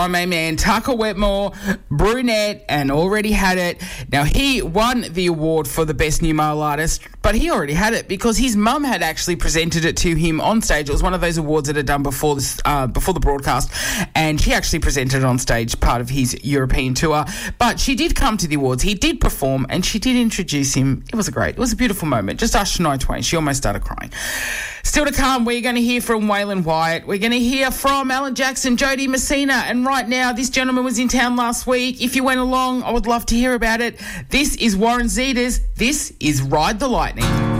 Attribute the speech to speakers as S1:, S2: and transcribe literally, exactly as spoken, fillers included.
S1: My main man, Tucker Wetmore, brunette, and already had it. Now, he won the award for the best new male artist, but he already had it because his mum had actually presented it to him on stage. It was one of those awards that had done before this, uh, before the broadcast, and she actually presented it on stage, part of his European tour. But she did come to the awards. He did perform, and she did introduce him. It was a great, it was a beautiful moment. Just ask Shania Twain. She almost started crying. Still to come, we're going to hear from Waylon Wyatt. We're going to hear from Alan Jackson, Jody Messina, and right now, this gentleman was in town last week. If you went along, I would love to hear about it. This is Warren Zetas. This is Ride the Lightning.